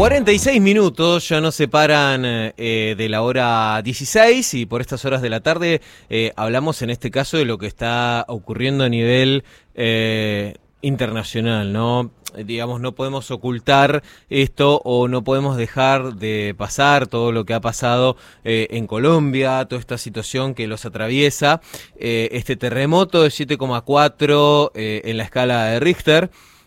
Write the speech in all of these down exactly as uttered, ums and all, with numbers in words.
cuarenta y seis minutos ya nos separan eh, de la hora dieciséis y por estas horas de la tarde eh, hablamos en este caso de lo que está ocurriendo a nivel eh, internacional, ¿no? Digamos, no podemos ocultar esto o no podemos dejar de pasar todo lo que ha pasado eh, en Colombia, toda esta situación que los atraviesa, eh, este terremoto de siete coma cuatro eh, en la escala de Richter.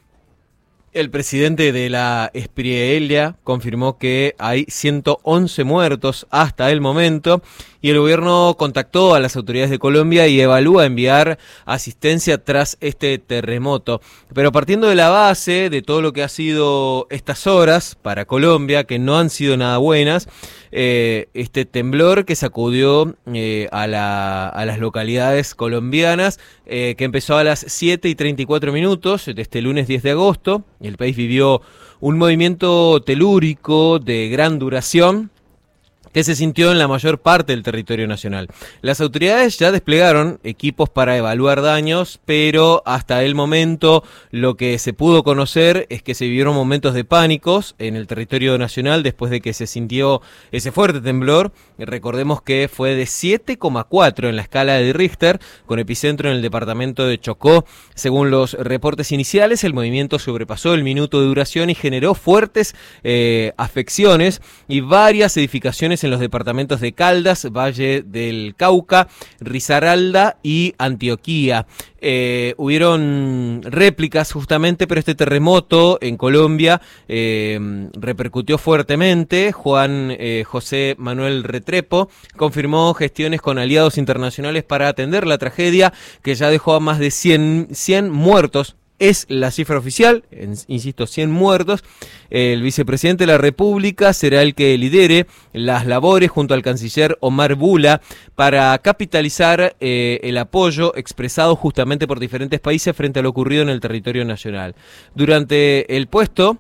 El presidente de la Espriella confirmó que hay ciento once muertos hasta el momento y el gobierno contactó a las autoridades de Colombia y evalúa enviar asistencia tras este terremoto. Pero partiendo de la base de todo lo que ha sido estas horas para Colombia, que no han sido nada buenas, eh, este temblor que sacudió eh, a, la, a las localidades colombianas, eh, que empezó a las siete y treinta y cuatro minutos de este lunes diez de agosto. El país vivió un movimiento telúrico de gran duración que se sintió en la mayor parte del territorio nacional. Las autoridades ya desplegaron equipos para evaluar daños, pero hasta el momento lo que se pudo conocer es que se vivieron momentos de pánicos en el territorio nacional después de que se sintió ese fuerte temblor. Recordemos que fue de siete coma cuatro en la escala de Richter, con epicentro en el departamento de Chocó. Según los reportes iniciales, el movimiento sobrepasó el minuto de duración y generó fuertes eh, afecciones y varias edificaciones en los departamentos de Caldas, Valle del Cauca, Risaralda y Antioquía. Eh, hubieron réplicas justamente, pero este terremoto en Colombia eh, repercutió fuertemente. Juan eh, José Manuel Restrepo confirmó gestiones con aliados internacionales para atender la tragedia que ya dejó a más de cien, cien muertos. Es la cifra oficial, insisto, cien muertos. El vicepresidente de la República será el que lidere las labores junto al canciller Omar Bula para capitalizar eh, el apoyo expresado justamente por diferentes países frente a lo ocurrido en el territorio nacional. Durante el puesto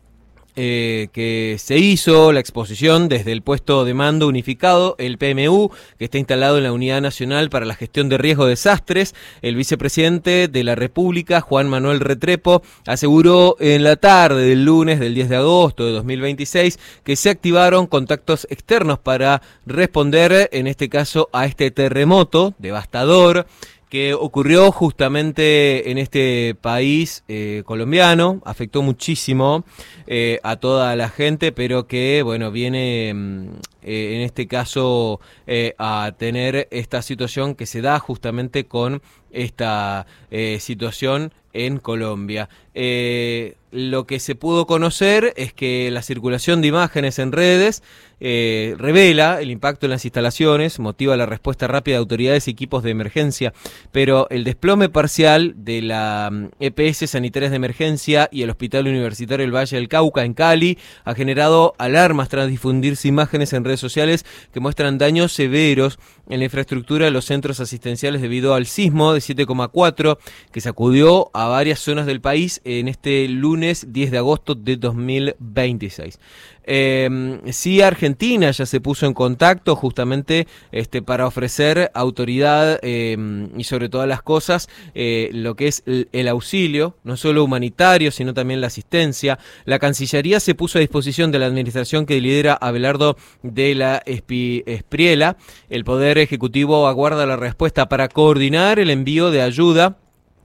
Eh, que se hizo la exposición desde el puesto de mando unificado, el P M U, que está instalado en la Unidad Nacional para la Gestión de Riesgo de Desastres, el vicepresidente de la República, Juan Manuel Restrepo, aseguró en la tarde del lunes del diez de agosto de dos mil veintiséis que se activaron contactos externos para responder, en este caso, a este terremoto devastador que ocurrió justamente en este país eh, colombiano. Afectó muchísimo eh, a toda la gente, pero que, bueno, viene eh, en este caso eh, a tener esta situación que se da justamente con esta eh, situación en Colombia. Eh, lo que se pudo conocer es que la circulación de imágenes en redes eh, revela el impacto en las instalaciones, motiva la respuesta rápida de autoridades y equipos de emergencia, pero el desplome parcial de la E P S Sanitarias de Emergencia y el Hospital Universitario del Valle del Cauca en Cali ha generado alarmas tras difundirse imágenes en redes sociales que muestran daños severos en la infraestructura de los centros asistenciales debido al sismo de siete coma cuatro que sacudió a varias zonas del país en este lunes diez de agosto de dos mil veintiséis. Eh, sí, Argentina ya se puso en contacto justamente este, para ofrecer autoridad eh, y sobre todas las cosas eh, lo que es el, el auxilio, no solo humanitario, sino también la asistencia. La Cancillería se puso a disposición de la administración que lidera Abelardo de la Espriella. El Poder Ejecutivo aguarda la respuesta para coordinar el envío de ayuda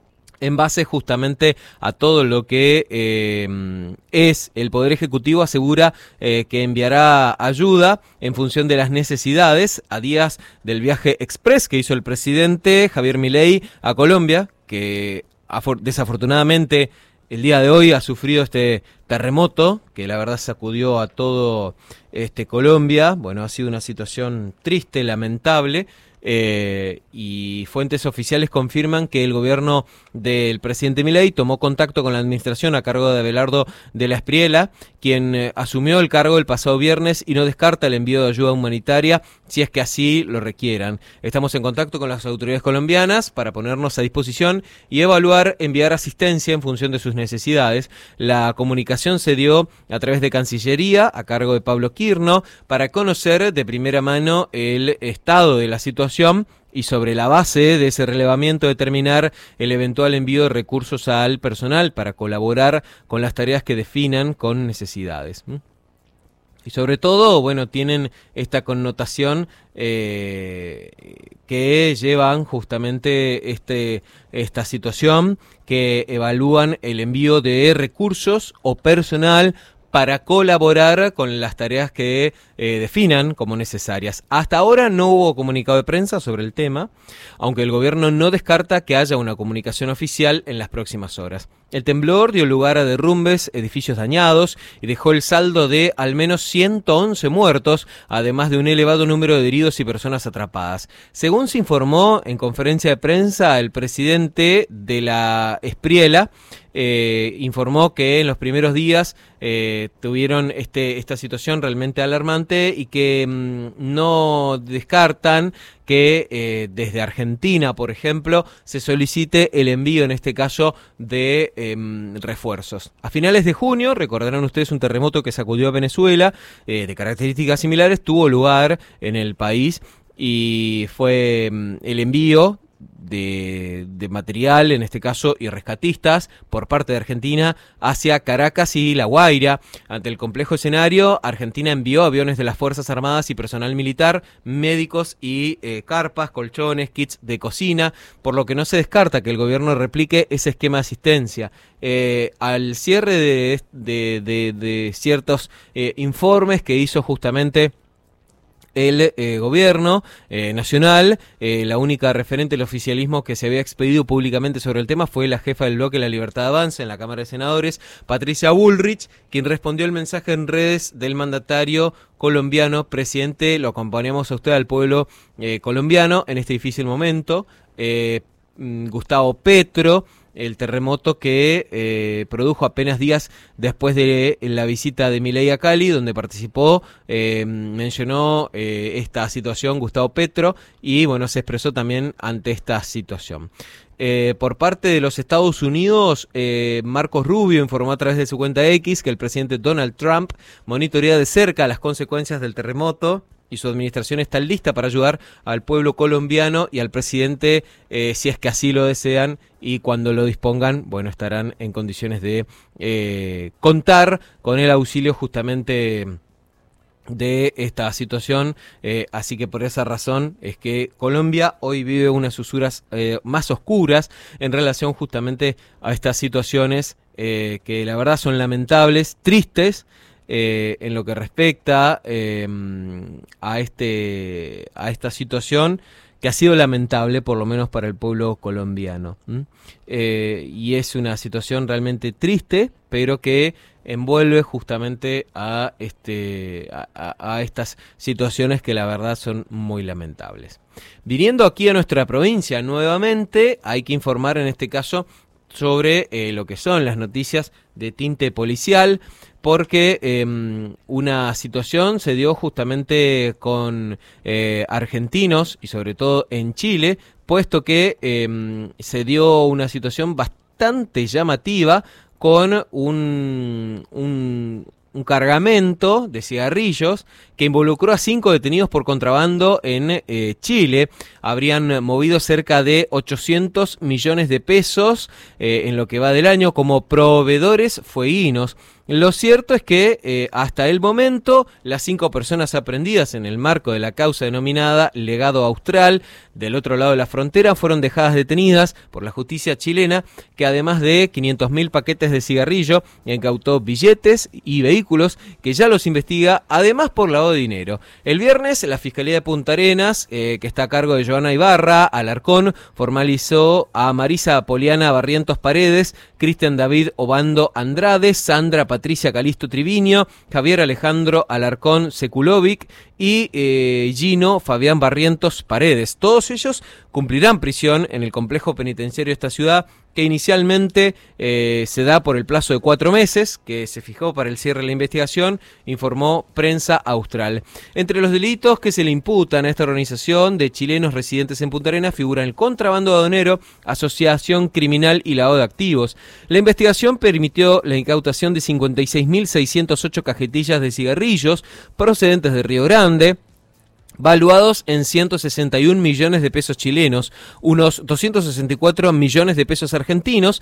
en base justamente a todo lo que eh, es el Poder Ejecutivo. Asegura eh, que enviará ayuda en función de las necesidades a días del viaje express que hizo el presidente Javier Milei a Colombia, que desafortunadamente el día de hoy ha sufrido este terremoto que la verdad sacudió a todo este Colombia. Bueno, ha sido una situación triste, lamentable. Eh, y fuentes oficiales confirman que el gobierno del presidente Milei tomó contacto con la administración a cargo de Abelardo de la Espriella, quien eh, asumió el cargo el pasado viernes y no descarta el envío de ayuda humanitaria si es que así lo requieran. Estamos en contacto con las autoridades colombianas para ponernos a disposición y evaluar enviar asistencia en función de sus necesidades. La comunicación se dio a través de Cancillería a cargo de Pablo Quirno para conocer de primera mano el estado de la situación y sobre la base de ese relevamiento determinar el eventual envío de recursos al personal para colaborar con las tareas que definan con necesidades. Y sobre todo, bueno, tienen esta connotación eh, que llevan justamente este, esta situación, que evalúan el envío de recursos o personal para colaborar con las tareas que eh, definan como necesarias. Hasta ahora no hubo comunicado de prensa sobre el tema, aunque el gobierno no descarta que haya una comunicación oficial en las próximas horas. El temblor dio lugar a derrumbes, edificios dañados y dejó el saldo de al menos ciento once muertos, además de un elevado número de heridos y personas atrapadas. Según se informó en conferencia de prensa, el presidente de la Espriella eh, informó que en los primeros días eh, tuvieron este, esta situación realmente alarmante y que mmm, no descartan que eh, desde Argentina, por ejemplo, se solicite el envío, en este caso, de eh, refuerzos. A finales de junio, recordarán ustedes, un terremoto que sacudió a Venezuela, eh, de características similares, tuvo lugar en el país y fue eh, el envío De, de material, en este caso, y rescatistas por parte de Argentina hacia Caracas y La Guaira. Ante el complejo escenario, Argentina envió aviones de las Fuerzas Armadas y personal militar, médicos y eh, carpas, colchones, kits de cocina, por lo que no se descarta que el gobierno replique ese esquema de asistencia. Eh, al cierre de, de, de, de ciertos eh, informes que hizo justamente el eh, gobierno eh, nacional, eh, la única referente del oficialismo que se había expedido públicamente sobre el tema fue la jefa del bloque La Libertad de Avance en la Cámara de Senadores, Patricia Bullrich, quien respondió el mensaje en redes del mandatario colombiano. Presidente, lo acompañamos a usted, al pueblo eh, colombiano, en este difícil momento. Eh, Gustavo Petro, el terremoto que eh, produjo apenas días después de la visita de Milei a Cali, donde participó, eh, mencionó eh, esta situación Gustavo Petro y bueno, se expresó también ante esta situación. Eh, por parte de los Estados Unidos, eh, Marcos Rubio informó a través de su cuenta X que el presidente Donald Trump monitorea de cerca las consecuencias del terremoto y su administración está lista para ayudar al pueblo colombiano y al presidente eh, si es que así lo desean, y cuando lo dispongan, bueno, estarán en condiciones de eh, contar con el auxilio justamente de esta situación, eh, así que por esa razón es que Colombia hoy vive unas usuras eh, más oscuras en relación justamente a estas situaciones eh, que la verdad son lamentables, tristes, Eh, en lo que respecta eh, a este a esta situación que ha sido lamentable, por lo menos para el pueblo colombiano. ¿Mm? Eh, y es una situación realmente triste, pero que envuelve justamente a este a, a, a estas situaciones que la verdad son muy lamentables. Viniendo aquí a nuestra provincia nuevamente, hay que informar en este caso sobre eh, lo que son las noticias de tinte policial, porque eh, una situación se dio justamente con eh, argentinos y sobre todo en Chile, puesto que eh, se dio una situación bastante llamativa con un, un, un cargamento de cigarrillos que involucró a cinco detenidos por contrabando en eh, Chile. Habrían movido cerca de ochocientos millones de pesos eh, en lo que va del año como proveedores fueguinos. Lo cierto es que eh, hasta el momento las cinco personas aprehendidas en el marco de la causa denominada Legado Austral del otro lado de la frontera fueron dejadas detenidas por la justicia chilena, que además de quinientos mil paquetes de cigarrillo incautó billetes y vehículos que ya los investiga, además por lavado de dinero. El viernes la Fiscalía de Punta Arenas, eh, que está a cargo de Joana Ibarra Alarcón, formalizó a Marisa Poliana Barrientos Paredes, Cristian David Obando Andrade, Sandra Patricia Calisto Triviño, Javier Alejandro Alarcón Sekulovic y eh, Gino Fabián Barrientos Paredes. Todos ellos cumplirán prisión en el complejo penitenciario de esta ciudad, que inicialmente eh, se da por el plazo de cuatro meses, que se fijó para el cierre de la investigación, informó Prensa Austral. Entre los delitos que se le imputan a esta organización de chilenos residentes en Punta Arenas figuran el contrabando aduanero, asociación criminal y lavado de activos. La investigación permitió la incautación de cincuenta y seis mil seiscientas ocho cajetillas de cigarrillos procedentes de Río Grande, valuados en ciento sesenta y un millones de pesos chilenos, unos doscientos sesenta y cuatro millones de pesos argentinos,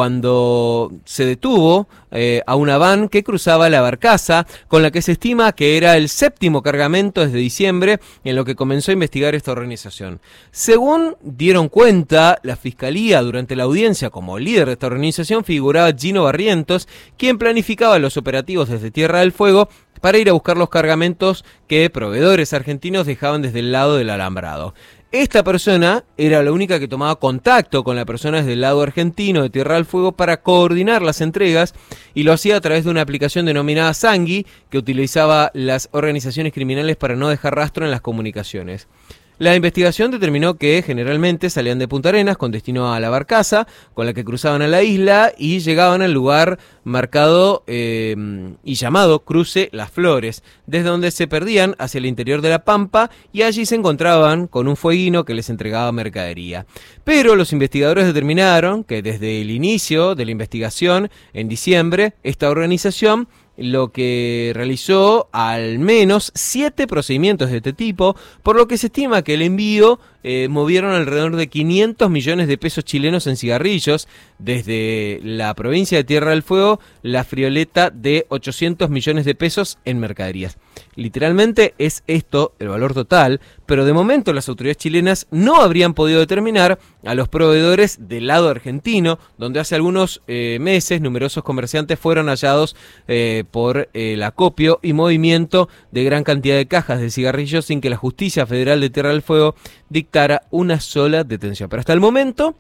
cuando se detuvo eh, a una van que cruzaba la barcaza, con la que se estima que era el séptimo cargamento desde diciembre, en lo que comenzó a investigar esta organización. Según dieron cuenta la Fiscalía durante la audiencia, como líder de esta organización figuraba Gino Barrientos, quien planificaba los operativos desde Tierra del Fuego para ir a buscar los cargamentos que proveedores argentinos dejaban desde el lado del alambrado. Esta persona era la única que tomaba contacto con la persona desde el lado argentino de Tierra del Fuego para coordinar las entregas, y lo hacía a través de una aplicación denominada Sangui, que utilizaba las organizaciones criminales para no dejar rastro en las comunicaciones. La investigación determinó que generalmente salían de Punta Arenas con destino a la barcaza, con la que cruzaban a la isla y llegaban al lugar marcado eh, y llamado Cruce Las Flores, desde donde se perdían hacia el interior de la Pampa, y allí se encontraban con un fueguino que les entregaba mercadería. Pero los investigadores determinaron que desde el inicio de la investigación, en diciembre, esta organización lo que realizó al menos siete procedimientos de este tipo, por lo que se estima que el envío eh, movieron alrededor de quinientos millones de pesos chilenos en cigarrillos, desde la provincia de Tierra del Fuego, la frioleta de ochocientos millones de pesos en mercaderías. Literalmente es esto el valor total, pero de momento las autoridades chilenas no habrían podido determinar a los proveedores del lado argentino, donde hace algunos eh, meses numerosos comerciantes fueron hallados eh, por el acopio y movimiento de gran cantidad de cajas de cigarrillos sin que la Justicia Federal de Tierra del Fuego dictara una sola detención. Pero hasta el momento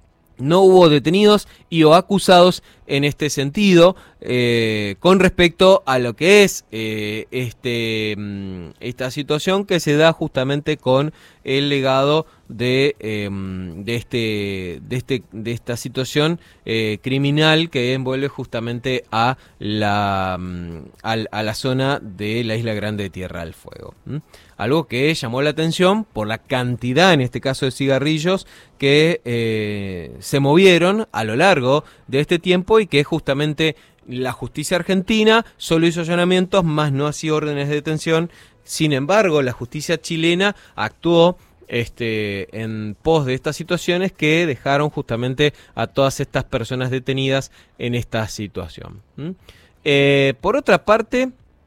no hubo detenidos y o acusados en este sentido, eh, con respecto a lo que es eh, este esta situación que se da justamente con el legado de eh, de este de este de esta situación eh, criminal que envuelve justamente a la a, a la zona de la Isla Grande de Tierra del Fuego. ¿Mm? Algo que llamó la atención por la cantidad, en este caso de cigarrillos, que eh, se movieron a lo largo de este tiempo, y que justamente la justicia argentina solo hizo allanamientos, más no hacía órdenes de detención. Sin embargo, la justicia chilena actuó este, en pos de estas situaciones que dejaron justamente a todas estas personas detenidas en esta situación. ¿Mm? Eh, por otra parte,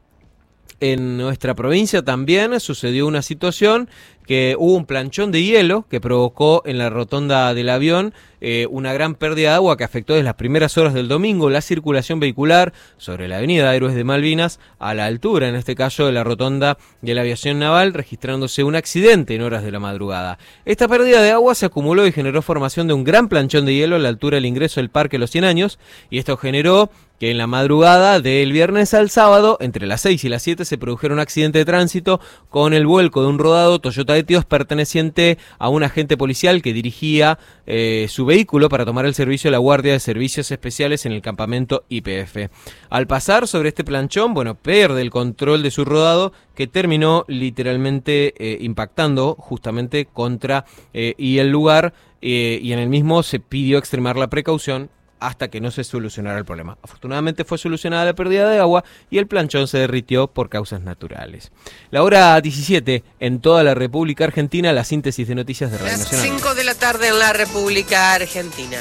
en nuestra provincia también sucedió una situación que hubo un planchón de hielo que provocó en la rotonda del avión eh, una gran pérdida de agua que afectó desde las primeras horas del domingo la circulación vehicular sobre la avenida Héroes de Malvinas a la altura, en este caso, de la rotonda de la aviación naval, registrándose un accidente en horas de la madrugada. Esta pérdida de agua se acumuló y generó formación de un gran planchón de hielo a la altura del ingreso del Parque Los Cien Años, y esto generó que en la madrugada del viernes al sábado, entre las seis y las siete, se produjera un accidente de tránsito con el vuelco de un rodado Toyota Etios perteneciente a un agente policial que dirigía eh, su vehículo para tomar el servicio de la Guardia de Servicios Especiales en el campamento Y P F. Al pasar sobre este planchón, bueno, pierde el control de su rodado, que terminó literalmente eh, impactando justamente contra eh, y el lugar, eh, y en el mismo se pidió extremar la precaución hasta que no se solucionara el problema. Afortunadamente fue solucionada la pérdida de agua y el planchón se derritió por causas naturales. La hora diecisiete en toda la República Argentina, la síntesis de noticias de Radio Nacional. Las cinco de la tarde en la República Argentina.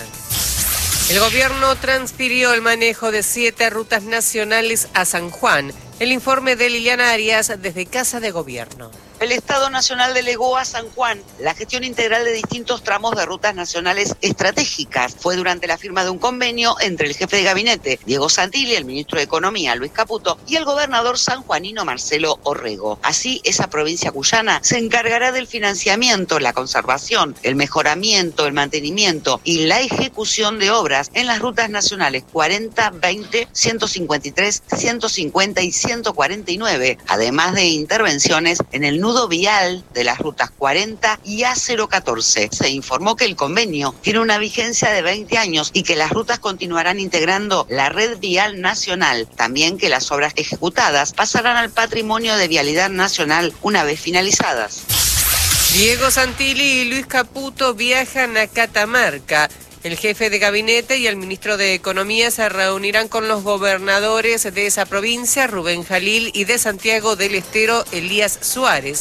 El gobierno transfirió el manejo de siete rutas nacionales a San Juan. El informe de Liliana Arias desde Casa de Gobierno. El Estado Nacional delegó a San Juan la gestión integral de distintos tramos de rutas nacionales estratégicas. Fue durante la firma de un convenio entre el jefe de gabinete, Diego Santilli, el ministro de Economía, Luis Caputo, y el gobernador sanjuanino, Marcelo Orrego. Así, esa provincia cuyana se encargará del financiamiento, la conservación, el mejoramiento, el mantenimiento y la ejecución de obras en las rutas nacionales cuarenta, veinte, ciento cincuenta y tres, ciento cincuenta y ciento cuarenta y nueve, además de intervenciones en el nudo vial de las rutas cuarenta y A cero catorce. Se informó que el convenio tiene una vigencia de veinte años y que las rutas continuarán integrando la red vial nacional. También que las obras ejecutadas pasarán al patrimonio de vialidad nacional una vez finalizadas. Diego Santilli y Luis Caputo viajan a Catamarca. El jefe de gabinete y el ministro de Economía se reunirán con los gobernadores de esa provincia, Rubén Jalil, y de Santiago del Estero, Elías Suárez.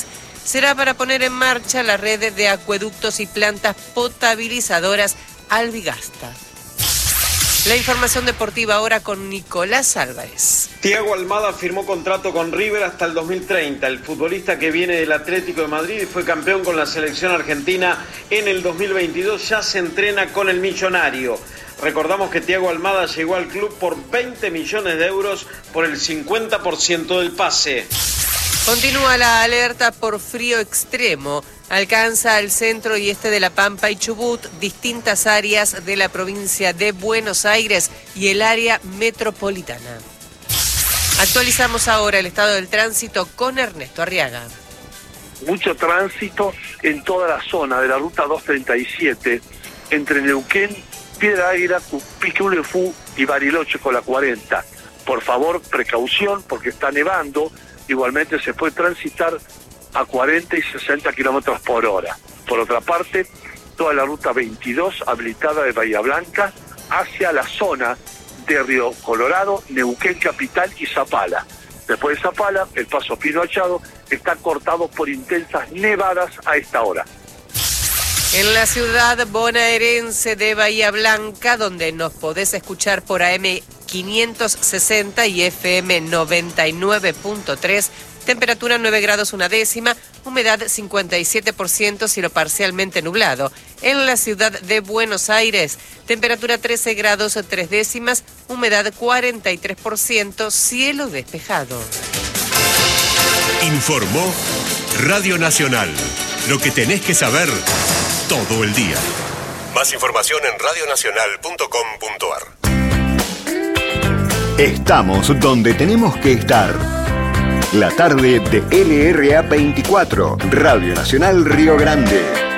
será para poner en marcha la red de acueductos y plantas potabilizadoras Albigasta. La información deportiva ahora con Nicolás Álvarez. Thiago Almada firmó contrato con River hasta el dos mil treinta. El futbolista que viene del Atlético de Madrid y fue campeón con la selección argentina en el dos mil veintidós ya se entrena con el millonario. Recordamos que Thiago Almada llegó al club por veinte millones de euros por el cincuenta por ciento del pase. Continúa la alerta por frío extremo. Alcanza el centro y este de La Pampa y Chubut, distintas áreas de la provincia de Buenos Aires y el área metropolitana. Actualizamos ahora el estado del tránsito con Ernesto Arriaga. Mucho tránsito en toda la zona de la ruta doscientos treinta y siete, entre Neuquén, Piedra Águila, Piquilefú y Bariloche con la cuarenta. Por favor, precaución porque está nevando. Igualmente se puede transitar a cuarenta y sesenta kilómetros por hora. Por otra parte, toda la ruta veintidós habilitada de Bahía Blanca hacia la zona de Río Colorado, Neuquén Capital y Zapala. Después de Zapala, el paso Pino Achado está cortado por intensas nevadas a esta hora. En la ciudad bonaerense de Bahía Blanca, donde nos podés escuchar por A M quinientos sesenta y F M noventa y nueve punto tres, temperatura nueve grados una décima, humedad cincuenta y siete por ciento, cielo parcialmente nublado. En la ciudad de Buenos Aires, temperatura trece grados tres décimas, humedad cuarenta y tres por ciento, cielo despejado. Informó Radio Nacional. Lo que tenés que saber todo el día. Más información en radio nacional punto com punto a r. Estamos donde tenemos que estar. La tarde de L R A veinticuatro, Radio Nacional Río Grande.